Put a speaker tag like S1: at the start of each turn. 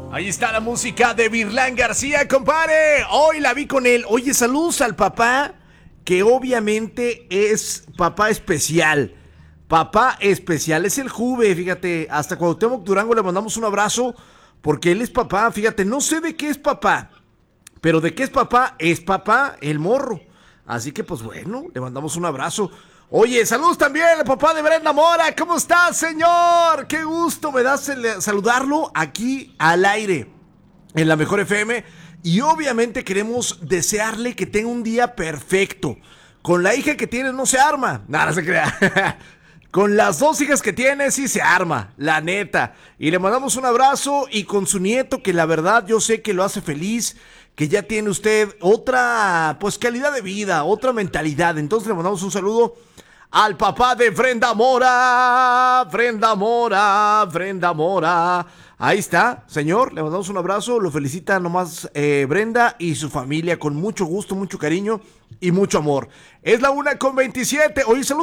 S1: Ahí está la música de Virlán García, compadre. Hoy la vi con él. Oye, saludos al papá, que obviamente es papá especial. Papá especial, es el Juve, fíjate. Hasta Cuauhtémoc Durango le mandamos un abrazo, porque él es papá, fíjate. No sé de qué es papá, pero de qué es papá el morro. Así que pues bueno, le mandamos un abrazo. Oye, saludos también al papá de Brenda Mora. ¿Cómo estás, señor? Qué gusto me da saludarlo aquí al aire en la Mejor FM. Y obviamente queremos desearle que tenga un día perfecto. Con la hija que tiene no se arma. Nada, no se crea. Con las dos hijas que tiene sí se arma, la neta. Y le mandamos un abrazo, y con su nieto, que la verdad yo sé que lo hace feliz, que ya tiene usted otra pues calidad de vida, otra mentalidad. Entonces le mandamos un saludo al papá de Brenda Mora. Brenda Mora, Brenda Mora. Ahí está, señor, le mandamos un abrazo, lo felicita nomás Brenda y su familia con mucho gusto, mucho cariño y mucho amor. Es la 1:27. Oye, saludos